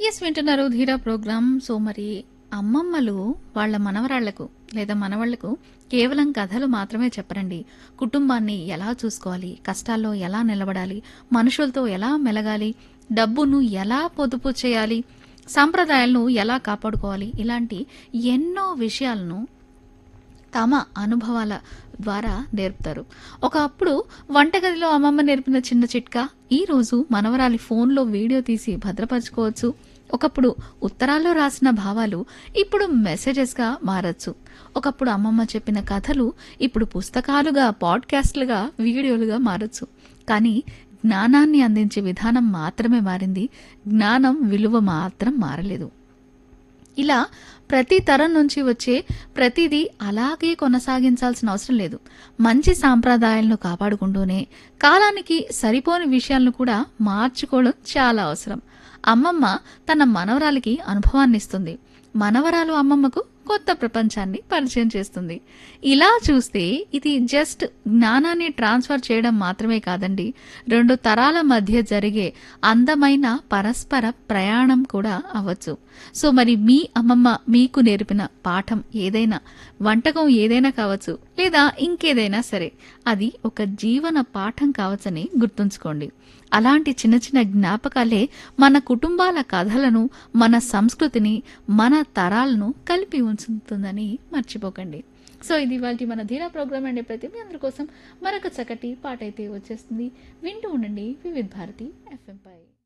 Yes వింటున్నారు ధీరా programme. So మరి అమ్మమ్మలు వాళ్ళ మనవరాళ్లకు లేదా మనవాళ్లకు కేవలం కథలు మాత్రమే చెప్పరండి. కుటుంబాన్ని ఎలా చూసుకోవాలి, కష్టాల్లో ఎలా నిలబడాలి, మనుషులతో ఎలా మెలగాలి, డబ్బును ఎలా పొదుపు చేయాలి, సాంప్రదాయాలను ఎలా కాపాడుకోవాలి, ఇలాంటి ఎన్నో విషయాలను తమ అనుభవాల ద్వారా నేర్పుతారు. ఒకప్పుడు వంటగదిలో అమ్మమ్మ నేర్పిన చిన్న చిట్కా ఈ రోజు మనవరాలి ఫోన్లో వీడియో తీసి భద్రపరచుకోవచ్చు. ఒకప్పుడు ఉత్తరాల్లో రాసిన భావాలు ఇప్పుడు మెసేజెస్గా మారచ్చు. ఒకప్పుడు అమ్మమ్మ చెప్పిన కథలు ఇప్పుడు పుస్తకాలుగా, పాడ్కాస్ట్లుగా, వీడియోలుగా మారచ్చు. కానీ జ్ఞానాన్ని అందించే విధానం మాత్రమే మారింది. జ్ఞానం విలువ మాత్రం మారలేదు. ఇలా ప్రతి తరం నుంచి వచ్చే ప్రతిదీ అలాగే కొనసాగించాల్సిన అవసరం లేదు. మంచి సాంప్రదాయాలను కాపాడుకుంటూనే కాలానికి సరిపోని విషయాలను కూడా మార్చుకోవడం చాలా అవసరం. అమ్మమ్మ తన మనవరాలికి అనుభవాన్ని ఇస్తుంది. మనవరాలు అమ్మమ్మకు కొత్త ప్రపంచాన్ని పరిచయం చేస్తుంది. ఇలా చూస్తే ఇది జస్ట్ జ్ఞానాన్ని ట్రాన్స్ఫర్ చేయడం మాత్రమే కాదండి, రెండు తరాల మధ్య జరిగే అందమైన పరస్పర ప్రయాణం కూడా అవ్వచ్చు. సో మరి మీ అమ్మమ్మ మీకు నేర్పిన పాఠం ఏదైనా, వంటకం ఏదైనా కావచ్చు, లేదా ఇంకేదైనా సరే, అది ఒక జీవన పాఠం కావచ్చని గుర్తుంచుకోండి. అలాంటి చిన్న చిన్న జ్ఞాపకాలే మన కుటుంబాల కథలను, మన సంస్కృతిని, మన తరాలను కలిపి ఉంచుతుందని మర్చిపోకండి. సో ఇది ఇవాల్టి మన ధీరా ప్రోగ్రామ్ అండి. ప్రతి మీ అందరి కోసం మరొక చక్కటి పాట అయితే వచ్చేస్తుంది. వింటూ ఉండండి వివిధ భారతి FM పై.